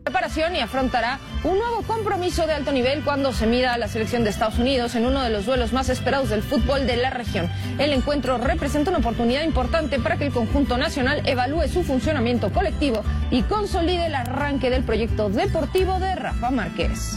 preparación y afrontará un nuevo compromiso de alto nivel cuando se mida a la selección de Estados Unidos en uno de los duelos más esperados del fútbol de la región. El encuentro representa una oportunidad importante para que el conjunto nacional evalúe su funcionamiento colectivo y consolide el arranque del proyecto deportivo de Rafa Márquez.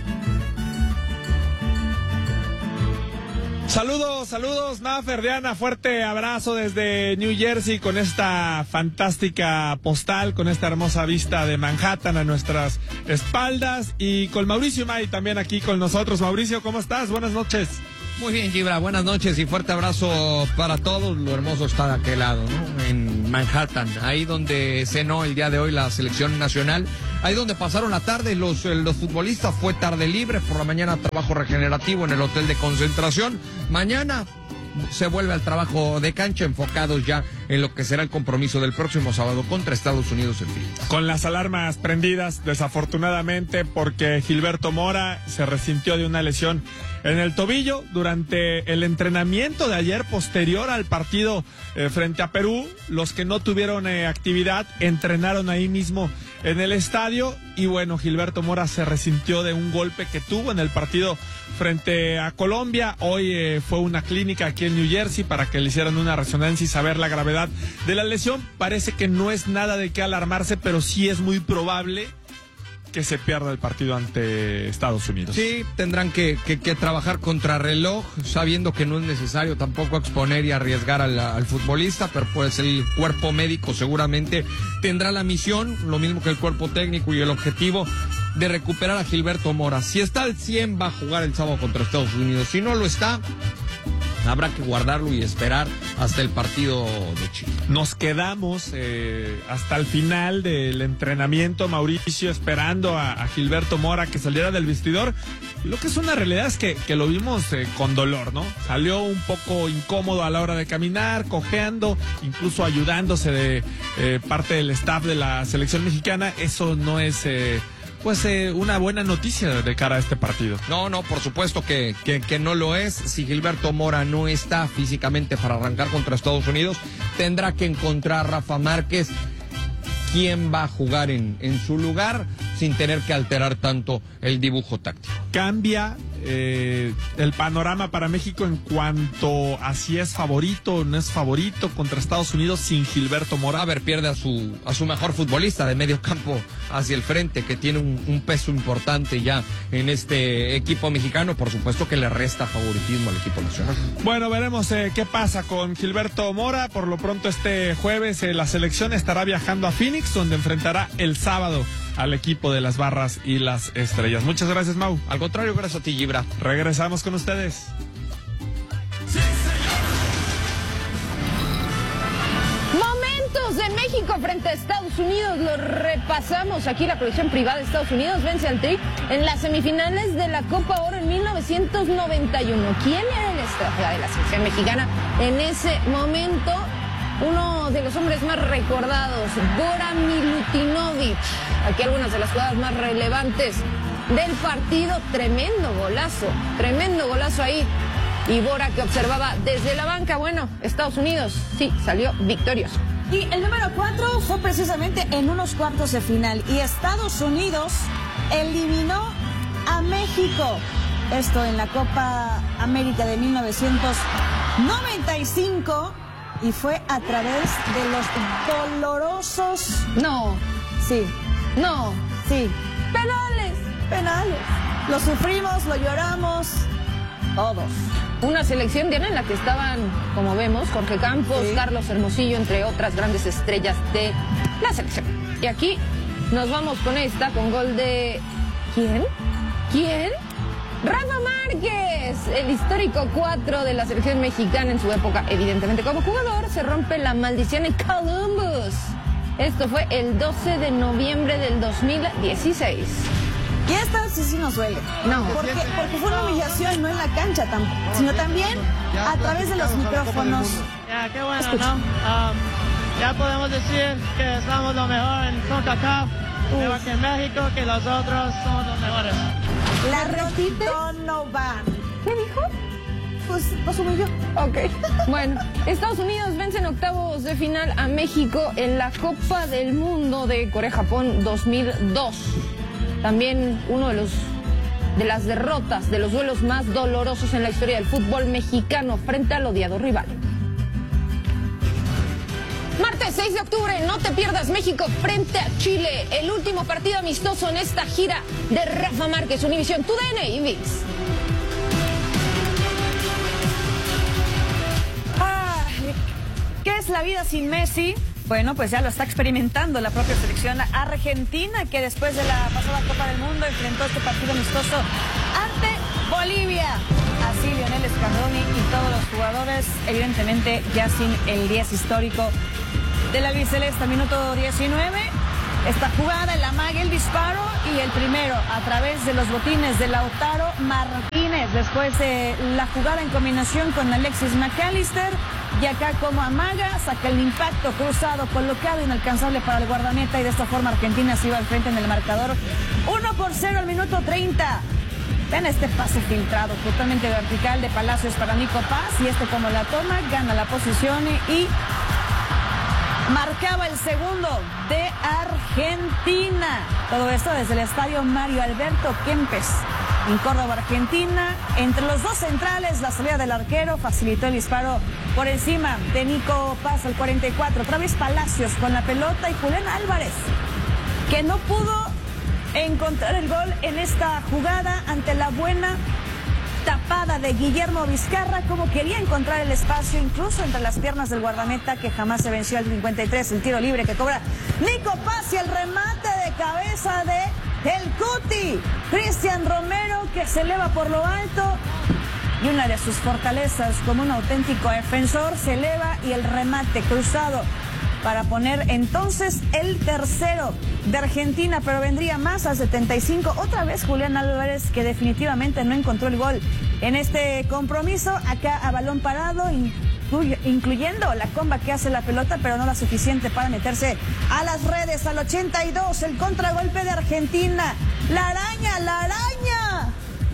Saludos, Mafer, Diana, fuerte abrazo desde New Jersey con esta fantástica postal, con esta hermosa vista de Manhattan a nuestras espaldas y con Mauricio May también aquí con nosotros. Mauricio, ¿cómo estás? Buenas noches. Muy bien, Gibra, buenas noches y fuerte abrazo para todos. Lo hermoso está de aquel lado, ¿no? En Manhattan, ahí donde cenó el día de hoy la selección nacional, ahí donde pasaron la tarde los futbolistas. Fue tarde libre, por la mañana trabajo regenerativo en el hotel de concentración. Mañana se vuelve al trabajo de cancha, enfocados ya en lo que será el compromiso del próximo sábado contra Estados Unidos en Phoenix. Con las alarmas prendidas, desafortunadamente, porque Gilberto Mora se resintió de una lesión en el tobillo durante el entrenamiento de ayer posterior al partido frente a Perú. Los que no tuvieron actividad entrenaron ahí mismo en el estadio y bueno, Gilberto Mora se resintió de un golpe que tuvo en el partido frente a Colombia. Hoy fue una clínica aquí en New Jersey para que le hicieran una resonancia y saber la gravedad de la lesión. Parece que no es nada de qué alarmarse, pero sí es muy probable que se pierda el partido ante Estados Unidos. Sí, tendrán que trabajar contra reloj, sabiendo que no es necesario tampoco exponer y arriesgar al futbolista, pero pues el cuerpo médico seguramente tendrá la misión, lo mismo que el cuerpo técnico y el objetivo de recuperar a Gilberto Mora. Si está al 100 va a jugar el sábado contra Estados Unidos, si no lo está, habrá que guardarlo y esperar hasta el partido de Chile. Nos quedamos hasta el final del entrenamiento, Mauricio, esperando a Gilberto Mora que saliera del vestidor. Lo que es una realidad es que lo vimos con dolor, ¿no? Salió un poco incómodo a la hora de caminar, cojeando, incluso ayudándose de parte del staff de la selección mexicana. Eso no es una buena noticia de cara a este partido. No, por supuesto que no lo es. Si Gilberto Mora no está físicamente para arrancar contra Estados Unidos, tendrá que encontrar Rafa Márquez quién va a jugar en su lugar sin tener que alterar tanto el dibujo táctico. Cambia el panorama para México en cuanto a si es favorito o no es favorito contra Estados Unidos sin Gilberto Mora. A ver, pierde a su mejor futbolista de medio campo hacia el frente, que tiene un peso importante ya en este equipo mexicano. Por supuesto que le resta favoritismo al equipo nacional. Bueno, veremos qué pasa con Gilberto Mora. Por lo pronto este jueves la selección estará viajando a Phoenix, donde enfrentará el sábado al equipo de las Barras y las Estrellas. Muchas gracias, Mau. Al contrario, gracias a ti, Gibra. Regresamos con ustedes. Momentos de México frente a Estados Unidos, lo repasamos aquí. La colección privada de Estados Unidos vence al Tri en las semifinales de la Copa Oro en 1991. ¿Quién era el estratega de la selección mexicana en ese momento? Uno de los hombres más recordados, Goran Milutinovic. Aquí algunas de las jugadas más relevantes del partido. Tremendo golazo ahí. Y Bora, que observaba desde la banca. Bueno, Estados Unidos sí salió victorioso. Y el número 4 fue precisamente en unos cuartos de final. Y Estados Unidos eliminó a México. Esto en la Copa América de 1995. Y fue a través de los dolorosos... No. Sí. No. Sí. Penales. Lo sufrimos, lo lloramos, todos. Una selección, Diana, en la que estaban, como vemos, Jorge Campos, sí, Carlos Hermosillo, entre otras grandes estrellas de la selección. Y aquí nos vamos con gol de... ¿Quién? Rafa Márquez, el histórico 4 de la selección mexicana en su época. Evidentemente, como jugador, se rompe la maldición en Columbus. Esto fue el 12 de noviembre del 2016. Y esta sí nos duele. No. Porque fue una humillación, no en la cancha tampoco, sino también a través de los micrófonos. Ya, qué bueno, ¿no? Ya podemos decir que estamos lo mejor en CONCACAF, igual que en México, que los otros somos los mejores. La repite. No van. ¿Qué dijo? pues los humilló. Ok. Bueno, Estados Unidos vence en octavos de final a México en la Copa del Mundo de Corea-Japón 2002. También uno de las derrotas, de los duelos más dolorosos en la historia del fútbol mexicano frente al odiado rival. Martes 6 de octubre, no te pierdas México frente a Chile, el último partido amistoso en esta gira de Rafa Márquez, Univisión, TUDN y ViX. ¿Qué es la vida sin Messi? Bueno, pues ya lo está experimentando la propia selección argentina, que después de la pasada Copa del Mundo enfrentó este partido amistoso ante Bolivia. Así Lionel Scaloni y todos los jugadores, evidentemente ya sin el 10 histórico de la albiceleste. Minuto 19, esta jugada, el amague, el disparo y el primero a través de los botines de Lautaro Martínez. Después de la jugada en combinación con Alexis McAllister. Y acá como amaga, saca el impacto cruzado, colocado, inalcanzable para el guardameta. Y de esta forma Argentina se iba al frente en el marcador. 1-0 al minuto 30. Ven este pase filtrado, totalmente vertical de Palacios para Nico Paz. Y este como la toma, gana la posición y marcaba el segundo de Argentina. Todo esto desde el estadio Mario Alberto Kempes, en Córdoba, Argentina. Entre los dos centrales, la salida del arquero facilitó el disparo por encima de Nico Paz al 44. Otra vez Palacios con la pelota y Julián Álvarez, que no pudo encontrar el gol en esta jugada ante la buena tapada de Guillermo Vizcarra, como quería encontrar el espacio incluso entre las piernas del guardameta, que jamás se venció al 53, el tiro libre que cobra Nico Paz y el remate de cabeza de el Cuti, Cristian Romero, que se eleva por lo alto y una de sus fortalezas como un auténtico defensor, se eleva y el remate cruzado para poner entonces el tercero de Argentina, pero vendría más al 75. Otra vez Julián Álvarez, que definitivamente no encontró el gol en este compromiso. Acá a balón parado, incluyendo la comba que hace la pelota, pero no la suficiente para meterse a las redes. Al 82, el contragolpe de Argentina. La araña.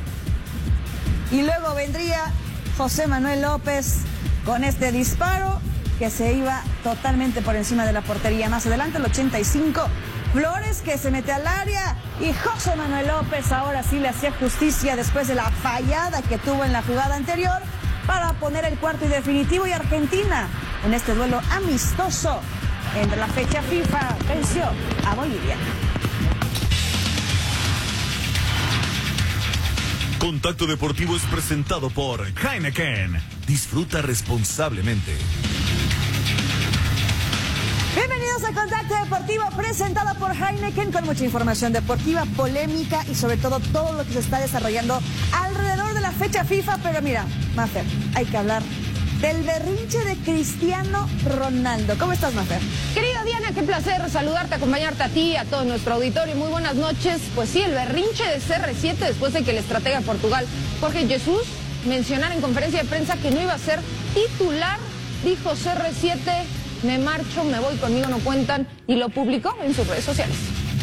Y luego vendría José Manuel López con este disparo que se iba totalmente por encima de la portería. Más adelante, el 85, Flores, que se mete al área, y José Manuel López ahora sí le hacía justicia después de la fallada que tuvo en la jugada anterior para poner el cuarto y definitivo. Y Argentina, en este duelo amistoso entre la fecha FIFA, venció a Bolivia. Contacto Deportivo es presentado por Heineken. Disfruta responsablemente. Bienvenidos a Contacto Deportivo, presentado por Heineken, con mucha información deportiva, polémica y sobre todo lo que se está desarrollando alrededor de la fecha FIFA. Pero mira, Mafer, hay que hablar del berrinche de Cristiano Ronaldo. ¿Cómo estás, Mafer? Querida Diana, qué placer saludarte, acompañarte a ti, a todo nuestro auditorio. Muy buenas noches. Pues sí, el berrinche de CR7 después de que el estratega de Portugal, Jorge Jesus, mencionara en conferencia de prensa que no iba a ser titular. Dijo CR7, me marcho, me voy, conmigo no cuentan, y lo publicó en sus redes sociales.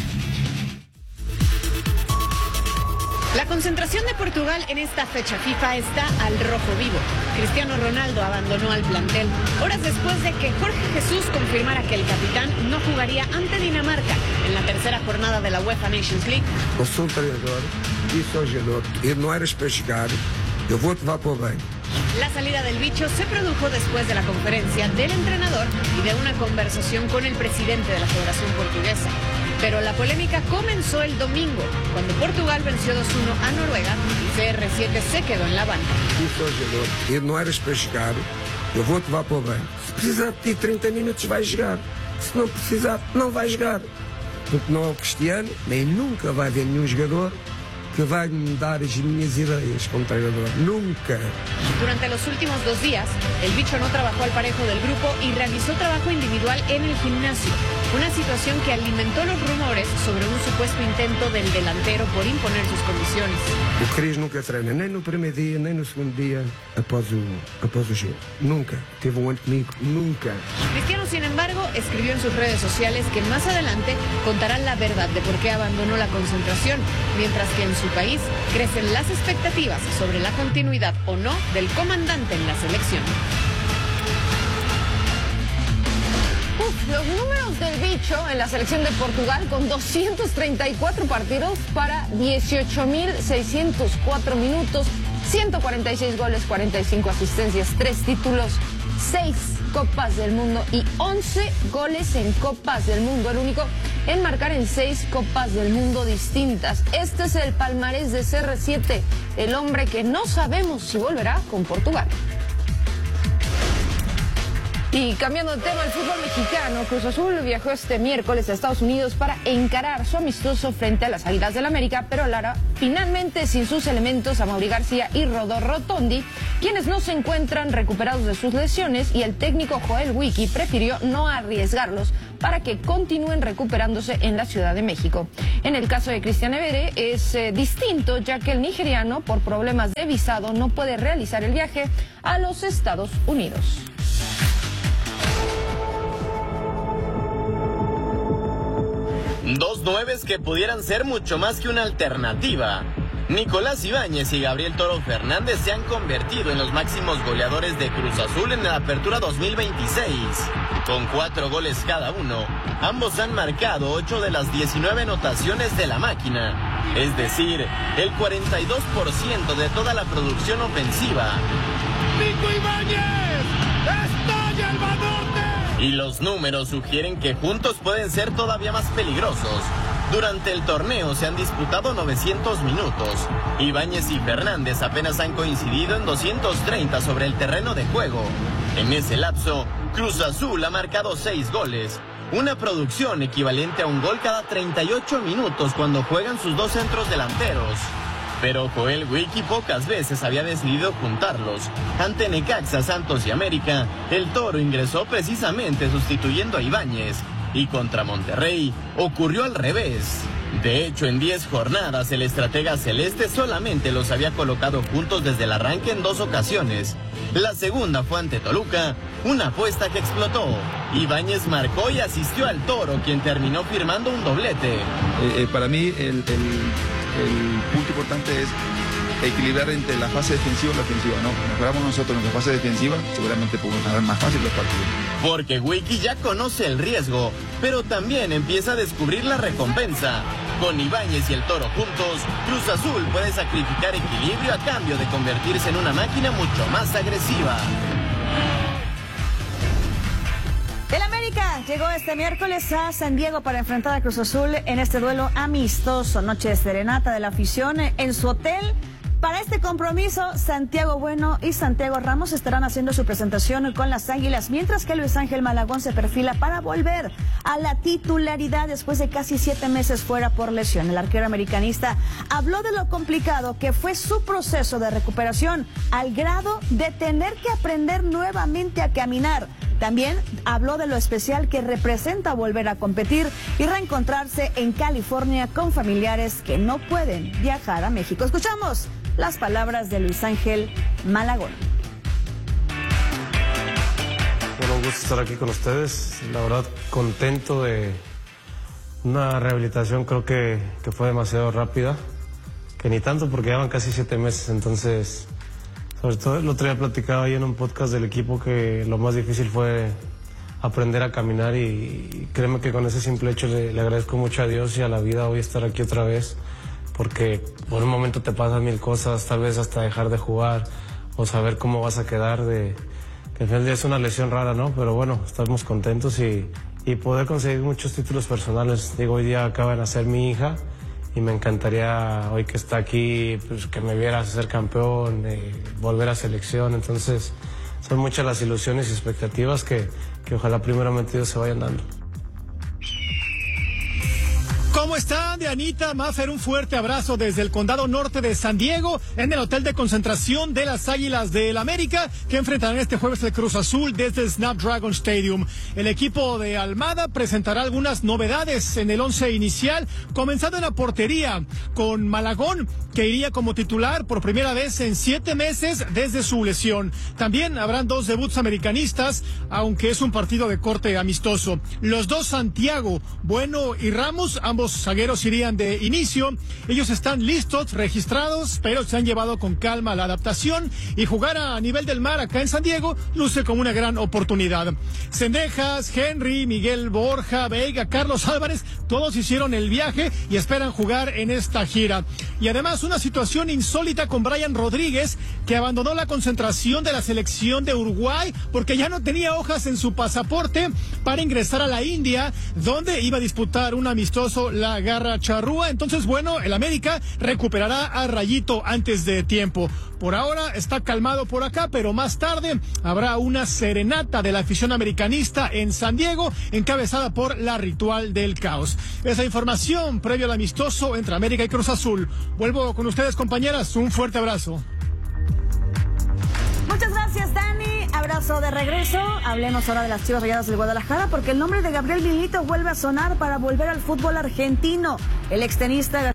La concentración de Portugal en esta fecha FIFA está al rojo vivo. Cristiano Ronaldo abandonó al plantel horas después de que Jorge Jesús confirmara que el capitán no jugaría ante Dinamarca en la tercera jornada de la UEFA Nations League. Eu sou um treinador, disse ao jogador, não eras para jogar, eu vou-te levar para o banho. La salida del bicho se produjo después de la conferencia del entrenador y de una conversación con el presidente de la Federación Portuguesa. Pero la polémica comenzó el domingo, cuando Portugal venció 2-1 a Noruega y CR7 se quedó en la banca. Disse ao jogador, não eras para jogar, eu vou-te levar para o banho. Se precisar de ti 30 minutos, vai jogar. Se não precisar, não vai jogar. Porque não é o Cristiano, nem nunca vai haver nenhum jogador que vai me dar as minhas ideias como treinador. Nunca. Durante los últimos 2 días, el bicho no trabajó al parejo del grupo y realizó trabajo individual en el gimnasio. una situación que alimentó los rumores sobre un supuesto intento del delantero por imponer sus condiciones. O Cris nunca treina, nem no primeiro dia, nem no segundo dia após o jogo. Nunca. Teve um ano comigo, nunca. Cristiano, sin embargo, escribió en sus redes sociales que más adelante contarán la verdad de por qué abandonó la concentración, mientras que en su país crecen las expectativas sobre la continuidad o no del comandante en la selección. Los números del bicho en la selección de Portugal con 234 partidos para 18.604 minutos, 146 goles, 45 asistencias, 3 títulos, 6 Copas del Mundo y 11 goles en Copas del Mundo, el único en marcar en 6 Copas del Mundo distintas. Este es el palmarés de CR7, el hombre que no sabemos si volverá con Portugal. Y cambiando de tema, el fútbol mexicano, Cruz Azul viajó este miércoles a Estados Unidos para encarar su amistoso frente a las Águilas del América, pero Lara finalmente sin sus elementos, Amaury García y Rodolfo Rotondi, quienes no se encuentran recuperados de sus lesiones, y el técnico Joel Wiki prefirió no arriesgarlos para que continúen recuperándose en la Ciudad de México. En el caso de Cristian Evere es distinto, ya que el nigeriano, por problemas de visado, no puede realizar el viaje a los Estados Unidos. Dos nueves que pudieran ser mucho más que una alternativa. Nicolás Ibáñez y Gabriel Toro Fernández se han convertido en los máximos goleadores de Cruz Azul en la Apertura 2026. Con 4 goles cada uno, ambos han marcado 8 de las 19 anotaciones de la máquina, es decir, el 42% de toda la producción ofensiva. ¡Nico Ibáñez! ¡Estalla el Banorte! Y los números sugieren que juntos pueden ser todavía más peligrosos. Durante el torneo se han disputado 900 minutos. Ibáñez y Fernández apenas han coincidido en 230 sobre el terreno de juego. En ese lapso, Cruz Azul ha marcado 6 goles, una producción equivalente a un gol cada 38 minutos cuando juegan sus dos centros delanteros. Pero Joel Wiki pocas veces había decidido juntarlos. Ante Necaxa, Santos y América, el Toro ingresó precisamente sustituyendo a Ibáñez. Y contra Monterrey ocurrió al revés. De hecho, en 10 jornadas el estratega celeste solamente los había colocado juntos desde el arranque en 2 ocasiones. La segunda fue ante Toluca, una apuesta que explotó. Ibáñez marcó y asistió al Toro, quien terminó firmando un doblete. Para mí el punto importante es equilibrar entre la fase defensiva y la ofensiva, ¿no? Mejoramos nosotros en la fase defensiva, seguramente podemos ganar más fácil los partidos. Porque Wiki ya conoce el riesgo, pero también empieza a descubrir la recompensa. Con Ibáñez y el Toro juntos, Cruz Azul puede sacrificar equilibrio a cambio de convertirse en una máquina mucho más agresiva. El América llegó este miércoles a San Diego para enfrentar a Cruz Azul en este duelo amistoso. Noche de serenata de la afición en su hotel. Para este compromiso, Santiago Bueno y Santiago Ramos estarán haciendo su presentación con las Águilas, mientras que Luis Ángel Malagón se perfila para volver a la titularidad después de casi 7 meses fuera por lesión. El arquero americanista habló de lo complicado que fue su proceso de recuperación, al grado de tener que aprender nuevamente a caminar. También habló de lo especial que representa volver a competir y reencontrarse en California con familiares que no pueden viajar a México. Escuchamos las palabras de Luis Ángel Malagón. Bueno, un gusto estar aquí con ustedes. La verdad, contento de una rehabilitación, creo que fue demasiado rápida. Que ni tanto, porque llevan casi 7 meses, entonces... Sobre todo el otro día platicaba ahí en un podcast del equipo que lo más difícil fue aprender a caminar y créeme que con ese simple hecho le agradezco mucho a Dios y a la vida hoy estar aquí otra vez, porque por un momento te pasan 1000 cosas, tal vez hasta dejar de jugar o saber cómo vas a quedar, que al final del día es una lesión rara, ¿no? Pero bueno, estamos contentos y poder conseguir muchos títulos personales. Digo, hoy día acaba de nacer mi hija. Y me encantaría, hoy que está aquí, pues, que me viera ser campeón, volver a selección. Entonces, son muchas las ilusiones y expectativas que ojalá primeramente Dios se vayan dando. ¿Cómo están, Dianita, Mafer? Un fuerte abrazo desde el condado norte de San Diego, en el hotel de concentración de las Águilas del América, que enfrentarán este jueves el Cruz Azul desde Snapdragon Stadium. El equipo de Almada presentará algunas novedades en el 11 inicial, comenzando en la portería con Malagón, que iría como titular por primera vez en 7 meses desde su lesión. También habrán 2 debuts americanistas, aunque es un partido de corte amistoso. Los 2 Santiago, Bueno y Ramos, ambos zagueros irían de inicio. Ellos están listos, registrados, pero se han llevado con calma la adaptación, y jugar a nivel del mar acá en San Diego luce como una gran oportunidad. Cendejas, Henry, Miguel Borja, Veiga, Carlos Álvarez, todos hicieron el viaje y esperan jugar en esta gira. Y además una situación insólita con Brian Rodríguez, que abandonó la concentración de la selección de Uruguay porque ya no tenía hojas en su pasaporte para ingresar a la India, donde iba a disputar un amistoso la Garra Charrúa. Entonces, bueno, el América recuperará a Rayito antes de tiempo. Por ahora está calmado por acá, pero más tarde habrá una serenata de la afición americanista en San Diego, encabezada por la Ritual del Caos. Esa información previo al amistoso entre América y Cruz Azul. Vuelvo con ustedes, compañeras. Un fuerte abrazo. Muchas gracias, Dani. Abrazo de regreso. Hablemos ahora de las Chivas Rayadas del Guadalajara, porque el nombre de Gabriel Milito vuelve a sonar para volver al fútbol argentino. El extenista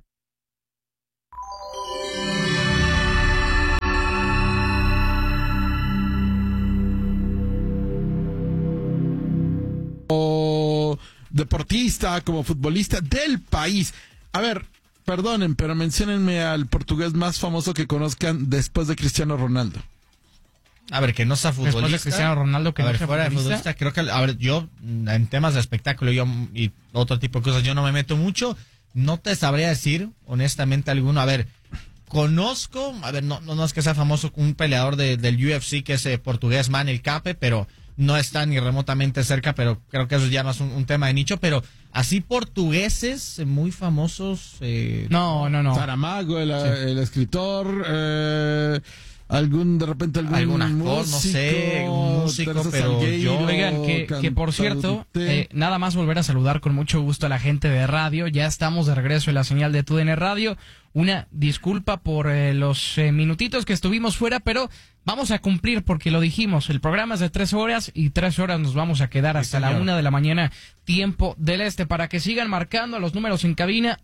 deportista, como futbolista del país. A ver, perdonen, pero menciónenme al portugués más famoso que conozcan después de Cristiano Ronaldo. A ver, que no sea futbolista. Después de Cristiano Ronaldo, que a no ver, sea fuera futbolista. de futbolista, creo que, a ver, yo en temas de espectáculo y otro tipo de cosas, yo no me meto mucho. No te sabría decir, honestamente, alguno. A ver, conozco, a ver, no es que sea famoso un peleador del UFC, que es portugués, Manel Cape, pero no está ni remotamente cerca, pero creo que eso ya no es un tema de nicho, pero así portugueses muy famosos. No. Saramago, el escritor, de repente algún actor, no sé, un músico, pero yo... Oigan, que por cierto, nada más volver a saludar con mucho gusto a la gente de radio. Ya estamos de regreso en la señal de TUDN Radio. Una disculpa por los minutitos que estuvimos fuera, pero vamos a cumplir porque lo dijimos. El programa es de 3 horas y 3 horas nos vamos a quedar hasta la 1 de la mañana, tiempo del este, para que sigan marcando los números en cabina.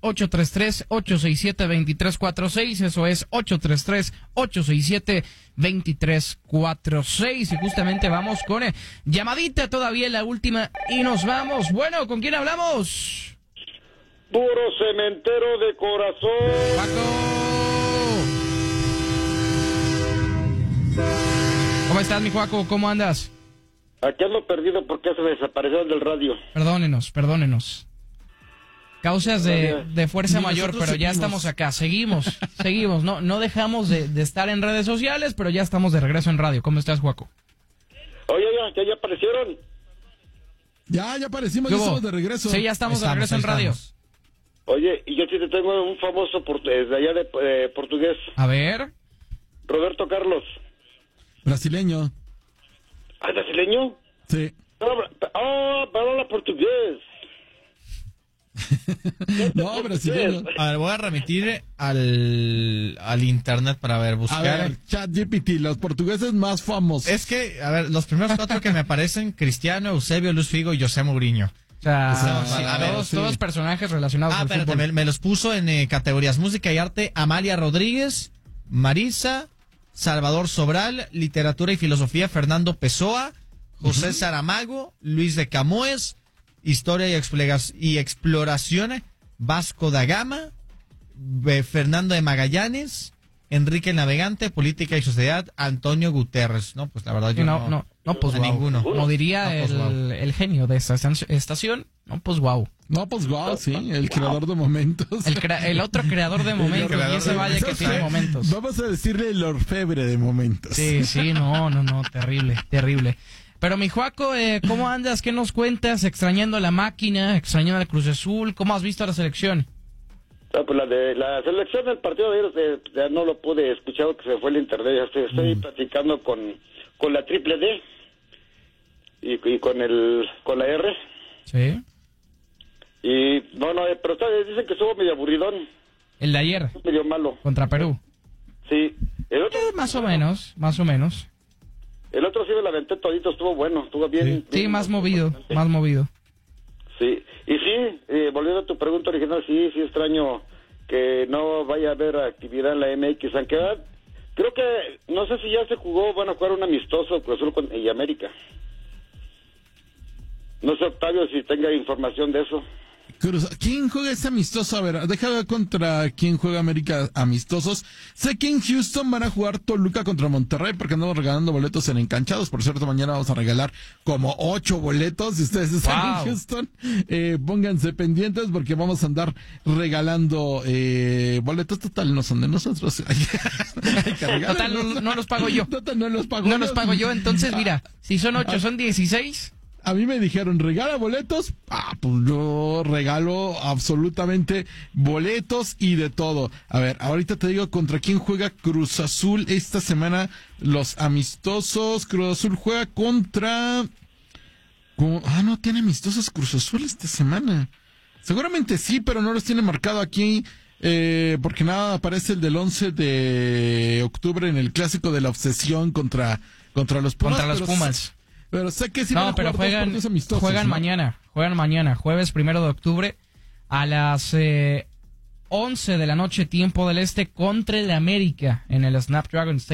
833-867-2346, eso es 833-867-2346, y justamente vamos con llamadita todavía, la última, y nos vamos. Bueno, ¿con quién hablamos? Puro cementero de corazón. ¿Cómo estás, mi Juaco? ¿Cómo andas? Aquí ando perdido porque se desaparecieron del radio. Perdónenos. Causas de fuerza mayor, pero ya estamos acá. Seguimos. No dejamos de estar en redes sociales, pero ya estamos de regreso en radio. ¿Cómo estás, Juaco? Oye, ya aparecieron. Ya aparecimos, ya estamos de regreso. Sí, ya estamos de regreso en radio. Oye, y yo sí te tengo un famoso de allá de portugués. A ver. Roberto Carlos. Brasileño. ¿Ah, brasileño? Sí. Habla portugués. No, brasileño. A ver, voy a remitir al internet para buscar. A ver, ChatGPT, los portugueses más famosos. Es que, a ver, los primeros 4 que me aparecen: Cristiano, Eusebio, Luis Figo y José Mourinho. O sea, todos personajes relacionados con el fútbol. Me los puso en categorías música y arte: Amalia Rodríguez, Marisa, Salvador Sobral; literatura y filosofía: Fernando Pessoa, José Saramago, Luis de Camões; historia y exploración: Vasco da Gama, Fernando de Magallanes; Enrique Navegante; política y sociedad: Antonio Guterres. No, pues la verdad yo no pues wow. Ninguno. Como diría el genio de esta estación, pues wow. Sí, el creador de momentos. El otro creador de momentos, y ese vaya que tiene momentos. Vamos a decirle el orfebre de momentos. Sí, no, terrible. Pero mi Juaco, ¿cómo andas? ¿Qué nos cuentas? Extrañando a la máquina, extrañando al Cruz Azul. ¿Cómo has visto a la selección? Pues la selección del partido de ayer ya no lo pude escuchar porque se fue el internet. Ya estoy platicando con la Triple D y con la R. Sí. Y pero dicen que estuvo medio aburridón. El de ayer. Medio malo. Contra Perú. Sí. El otro, más o menos. El otro sí me la aventé todito, estuvo bueno, estuvo bien. Sí, más movido. Sí. Y sí, volviendo a tu pregunta original, sí extraño que no vaya a haber actividad en la MX, aunque creo que, no sé si ya se jugó, van a jugar un amistoso Cruz Azul y América. No sé, Octavio, si tenga información de eso. ¿Quién juega ese amistoso? A ver, déjame ver contra quién juega América amistosos. Sé que en Houston van a jugar Toluca contra Monterrey porque andamos regalando boletos en Encanchados. Por cierto, mañana vamos a regalar como 8 boletos. Si ustedes están en Houston, pónganse pendientes porque vamos a andar regalando boletos. Total, no son de nosotros. Total, no los pago yo. Total, no los pago yo. Entonces, mira, si son 8, son 16... A mí me dijeron, regala boletos, pues yo regalo absolutamente boletos y de todo. A ver, ahorita te digo contra quién juega Cruz Azul esta semana, los amistosos. Cruz Azul juega contra... no tiene amistosos Cruz Azul esta semana. Seguramente sí, pero no los tiene marcado aquí, porque nada, aparece el del 11 de octubre en el clásico de la obsesión contra los Pumas. Contra los Pumas. Pero sé que sí van a jugar dos partidos amistosos. Juegan mañana, jueves 1 de octubre, a las 11 de la noche, tiempo del este, contra el América, en el Snapdragon Stadium.